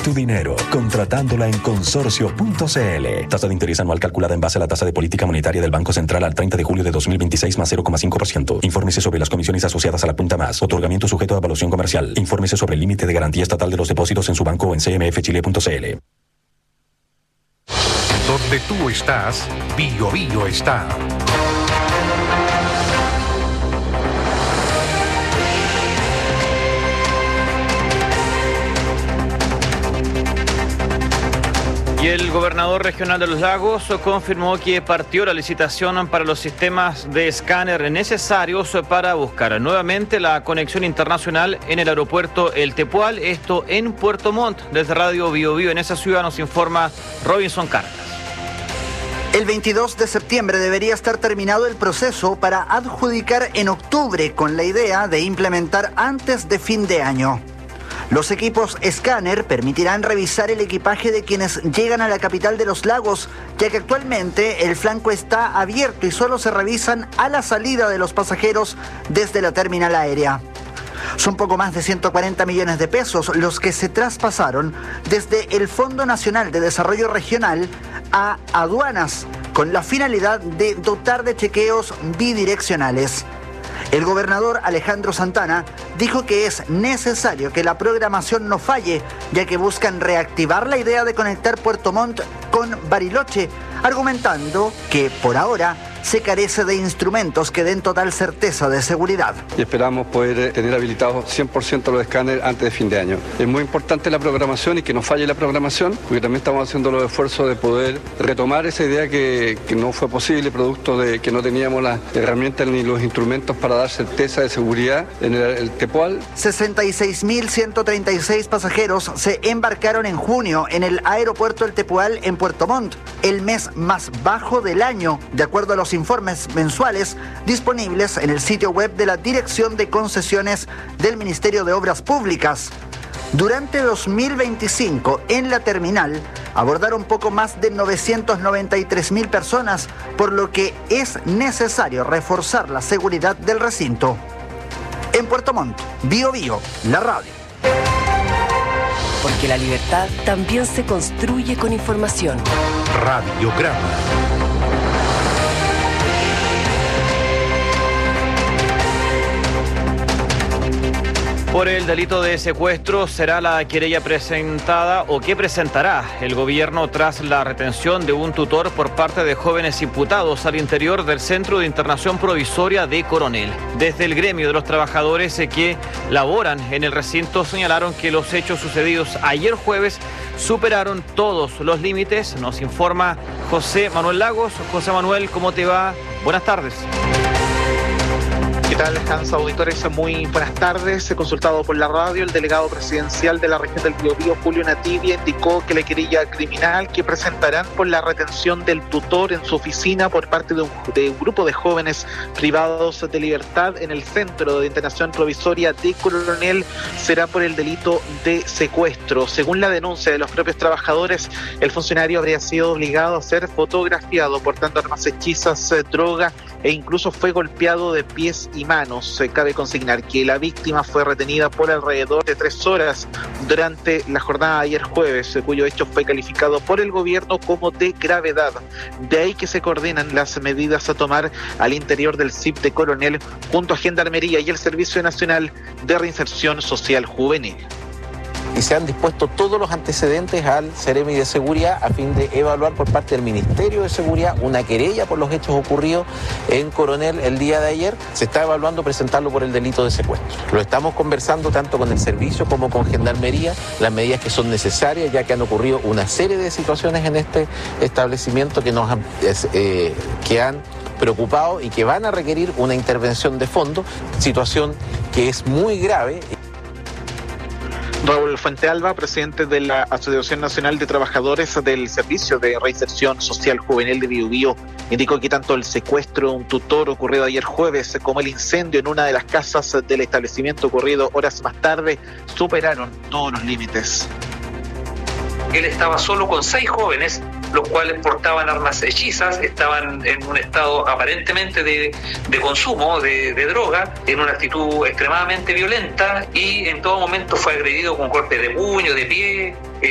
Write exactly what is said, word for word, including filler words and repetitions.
tu dinero, contratándola en consorcio punto c l. Tasa de interés anual calculada en base a la tasa de política monetaria del Banco Central al treinta de julio de dos mil veintiséis más cero coma cinco por ciento. Infórmese sobre las comisiones asociadas a la punta más. Otorgamiento sujeto a evaluación comercial. Infórmese sobre el límite de garantía estatal de los depósitos en su banco o en c m f chile punto c l. Donde tú estás, Bio Bio está. Y el gobernador regional de Los Lagos confirmó que partió la licitación para los sistemas de escáner necesarios para buscar nuevamente la conexión internacional en el aeropuerto El Tepual, esto en Puerto Montt. Desde Radio Bio Bio en esa ciudad nos informa Robinson Cartas. El veintidós de septiembre debería estar terminado el proceso para adjudicar en octubre, con la idea de implementar antes de fin de año. Los equipos escáner permitirán revisar el equipaje de quienes llegan a la capital de Los Lagos, ya que actualmente el flanco está abierto y solo se revisan a la salida de los pasajeros desde la terminal aérea. Son poco más de ciento cuarenta millones de pesos los que se traspasaron desde el Fondo Nacional de Desarrollo Regional a aduanas, con la finalidad de dotar de chequeos bidireccionales. El gobernador Alejandro Santana dijo que es necesario que la programación no falle, ya que buscan reactivar la idea de conectar Puerto Montt con Bariloche, argumentando que por ahora se carece de instrumentos que den total certeza de seguridad. Y esperamos poder tener habilitados cien por ciento los escáneres antes de fin de año. Es muy importante la programación y que no falle la programación, porque también estamos haciendo los esfuerzos de poder retomar esa idea que, que no fue posible, producto de que no teníamos las herramientas ni los instrumentos para dar certeza de seguridad en el, el Tepual. sesenta y seis mil ciento treinta y seis pasajeros se embarcaron en junio en el aeropuerto El Tepual en Puerto Montt, el mes más bajo del año, de acuerdo a los informes mensuales disponibles en el sitio web de la Dirección de Concesiones del Ministerio de Obras Públicas. Durante dos mil veinticinco, en la terminal, abordaron poco más de novecientas noventa y tres mil personas, por lo que es necesario reforzar la seguridad del recinto. En Puerto Montt, Bio Bio, la radio. Porque la libertad también se construye con información. Radiograma. Por el delito de secuestro será la querella presentada o que presentará el gobierno tras la retención de un tutor por parte de jóvenes imputados al interior del Centro de Internación Provisoria de Coronel. Desde el gremio de los trabajadores que laboran en el recinto señalaron que los hechos sucedidos ayer jueves superaron todos los límites. Nos informa José Manuel Lagos. José Manuel, ¿cómo te va? Buenas tardes. ¿Qué tal, Hans Auditores? Muy buenas tardes. Consultado por la radio, el delegado presidencial de la región del Biobío, Julio Nativia, indicó que la querella criminal que presentarán por la retención del tutor en su oficina por parte de un, de un grupo de jóvenes privados de libertad en el Centro de Internación Provisoria de Coronel será por el delito de secuestro. Según la denuncia de los propios trabajadores, el funcionario habría sido obligado a ser fotografiado portando armas hechizas, droga e incluso fue golpeado de pies y manos. Se cabe consignar que la víctima fue retenida por alrededor de tres horas durante la jornada de ayer jueves, cuyo hecho fue calificado por el gobierno como de gravedad. De ahí que se coordinan las medidas a tomar al interior del C I P de Coronel junto a Gendarmería y el Servicio Nacional de Reinserción Social Juvenil. Y se han dispuesto todos los antecedentes al Ceremi de Seguridad a fin de evaluar por parte del Ministerio de Seguridad una querella por los hechos ocurridos en Coronel el día de ayer. Se está evaluando presentarlo por el delito de secuestro. Lo estamos conversando tanto con el servicio como con Gendarmería, las medidas que son necesarias, ya que han ocurrido una serie de situaciones en este establecimiento que nos han, eh, que han preocupado y que van a requerir una intervención de fondo, situación que es muy grave. Raúl Fuentealba, presidente de la Asociación Nacional de Trabajadores del Servicio de Reinserción Social Juvenil de Biobío, indicó que tanto el secuestro de un tutor ocurrido ayer jueves como el incendio en una de las casas del establecimiento ocurrido horas más tarde superaron todos los límites. Él estaba solo con seis jóvenes, los cuales portaban armas hechizas, estaban en un estado aparentemente de, de consumo de, de droga, en una actitud extremadamente violenta y en todo momento fue agredido con golpes de puño, de pie. Eh,